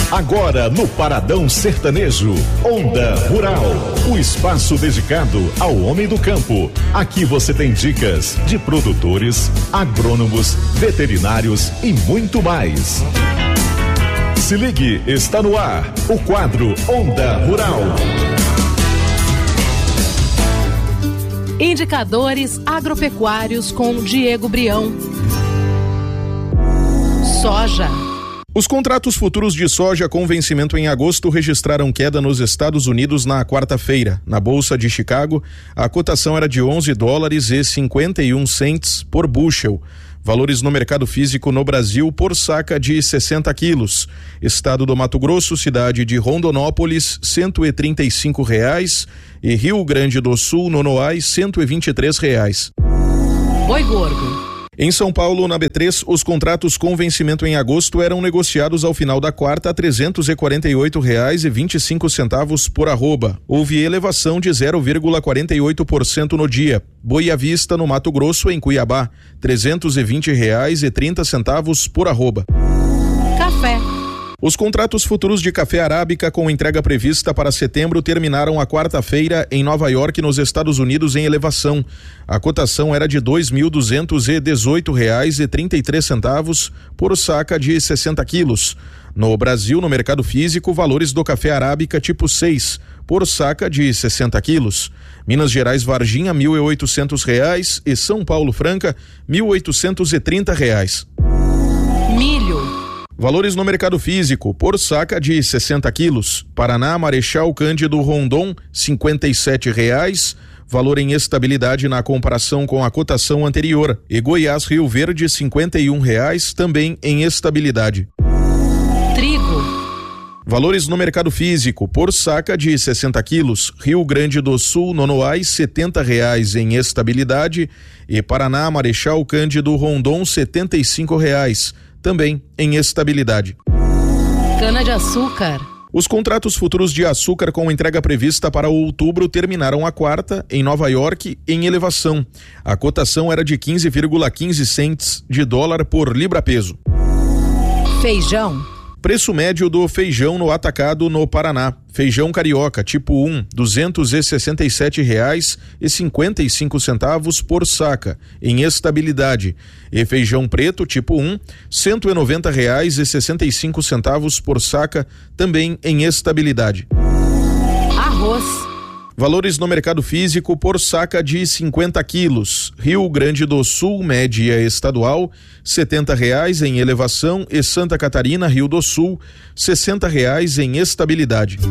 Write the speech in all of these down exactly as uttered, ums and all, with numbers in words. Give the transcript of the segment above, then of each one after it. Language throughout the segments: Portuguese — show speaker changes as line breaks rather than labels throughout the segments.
Agora no Paradão Sertanejo, Onda Rural, o espaço dedicado ao homem do campo. Aqui você tem dicas de produtores, agrônomos, veterinários e muito mais. Se ligue, está no ar o quadro Onda Rural.
Indicadores agropecuários com Diego Brião. Soja.
Os contratos futuros de soja com vencimento em agosto registraram queda nos Estados Unidos na quarta-feira. Na Bolsa de Chicago, a cotação era de onze dólares e cinquenta e um cents por bushel. Valores no mercado físico no Brasil por saca de sessenta quilos. Estado do Mato Grosso, cidade de Rondonópolis, cento e trinta e cinco reais, e Rio Grande do Sul, Nonoai, cento e vinte e três reais.
Boi gordo.
Em São Paulo, na B três, os contratos com vencimento em agosto eram negociados ao final da quarta a trezentos e quarenta e oito reais e vinte e cinco centavos por arroba. Houve elevação de zero vírgula quarenta e oito por cento no dia. Boi à vista no Mato Grosso, em Cuiabá, trezentos e vinte reais e trinta centavos por arroba.
Café.
Os contratos futuros de café arábica com entrega prevista para setembro terminaram a quarta-feira em Nova York, nos Estados Unidos, em elevação. A cotação era de dois mil duzentos e dezoito reais e trinta e três centavos por saca de sessenta quilos. No Brasil, no mercado físico, valores do café arábica tipo seis por saca de sessenta quilos. Minas Gerais Varginha, mil e oitocentos reais, e São Paulo Franca, mil oitocentos e trinta reais.
Milho.
Valores no mercado físico, por saca de sessenta quilos. Paraná, Marechal Cândido Rondon, cinquenta e sete reais, valor em estabilidade na comparação com a cotação anterior. E Goiás, Rio Verde, cinquenta e um reais, também em estabilidade.
Trigo.
Valores no mercado físico, por saca de sessenta quilos. Rio Grande do Sul, Nonoai, setenta reais em estabilidade. E Paraná, Marechal Cândido Rondon, setenta e cinco reais. Também em estabilidade.
Cana-de-açúcar.
Os contratos futuros de açúcar com entrega prevista para outubro terminaram a quarta, em Nova York, em elevação. A cotação era de quinze vírgula quinze cents de dólar por libra-peso.
Feijão.
Preço médio do feijão no atacado no Paraná. Feijão carioca tipo um, duzentos e sessenta e sete reais e cinquenta e cinco centavos por saca, em estabilidade. E feijão preto tipo um, cento e noventa reais e sessenta e cinco centavos por saca, também em estabilidade.
Arroz.
Valores no mercado físico por saca de cinquenta quilos. Rio Grande do Sul, média estadual, setenta reais em elevação, e Santa Catarina, Rio do Sul, sessenta reais em estabilidade.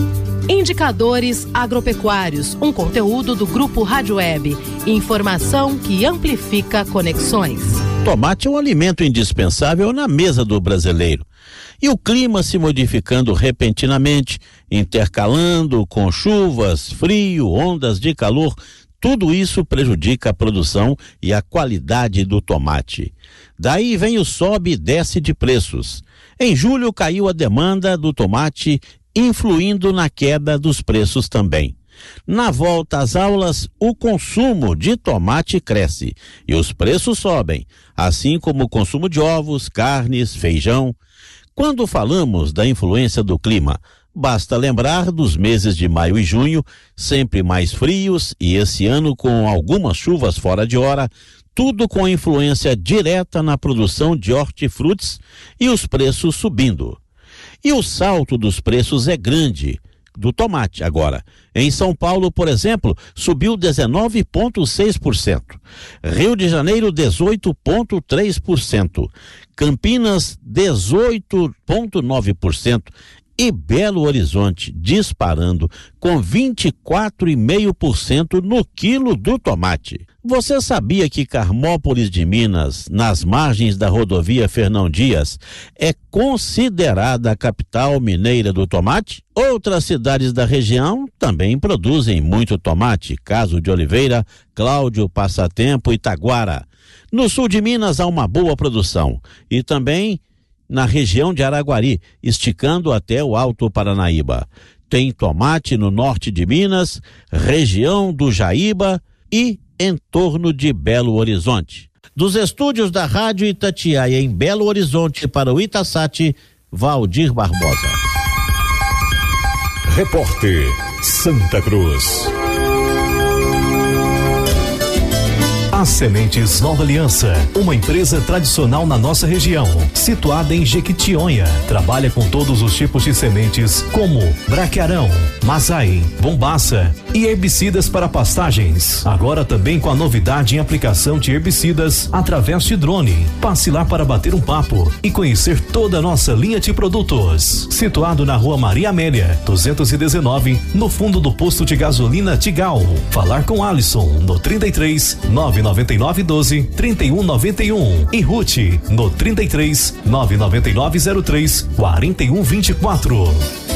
Indicadores agropecuários, um conteúdo do Grupo Rádio Web. Informação que amplifica conexões.
Tomate é um alimento indispensável na mesa do brasileiro. E o clima se modificando repentinamente, intercalando com chuvas, frio, ondas de calor, tudo isso prejudica a produção e a qualidade do tomate. Daí vem o sobe e desce de preços. Em julho caiu a demanda do tomate, influindo na queda dos preços também. Na volta às aulas, o consumo de tomate cresce e os preços sobem, assim como o consumo de ovos, carnes, feijão. Quando falamos da influência do clima, basta lembrar dos meses de maio e junho, sempre mais frios, e esse ano com algumas chuvas fora de hora, tudo com influência direta na produção de hortifrutis e os preços subindo. E o salto dos preços é grande, do tomate agora. Em São Paulo, por exemplo, subiu dezenove vírgula seis por cento. Rio de Janeiro, dezoito vírgula três por cento. Campinas, dezoito vírgula nove por cento. E Belo Horizonte disparando com vinte e quatro vírgula cinco por cento no quilo do tomate. Você sabia que Carmópolis de Minas, nas margens da rodovia Fernão Dias, é considerada a capital mineira do tomate? Outras cidades da região também produzem muito tomate, Caso de Oliveira, Cláudio, Passatempo e Itaguara. No sul de Minas há uma boa produção e também na região de Araguari, esticando até o Alto Paranaíba. Tem tomate no norte de Minas, região do Jaíba e em torno de Belo Horizonte. Dos estúdios da Rádio Itatiaia em Belo Horizonte para o Itasat, Valdir Barbosa.
Repórter Santa Cruz. As Sementes Nova Aliança, uma empresa tradicional na nossa região, situada em Jequitinhonha, trabalha com todos os tipos de sementes como braquiarão, mazai, bombaça e herbicidas para pastagens. Agora também com a novidade em aplicação de herbicidas através de drone. Passe lá para bater um papo e conhecer toda a nossa linha de produtos. Situado na Rua Maria Amélia, duzentos e dezenove, no fundo do posto de gasolina Tigal. Falar com Alisson no trinta e três, nove nove nove doze, trinta e um noventa e um e Ruth no trinta e três, nove nove nove zero três, quarenta e um vinte e quatro.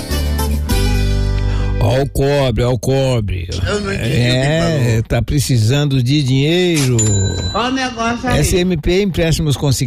Ó o cobre, ó o cobre.
Eu não entendi.
É, tá precisando de dinheiro.
Ó o negócio aí.
S M P Empréstimos Consignados.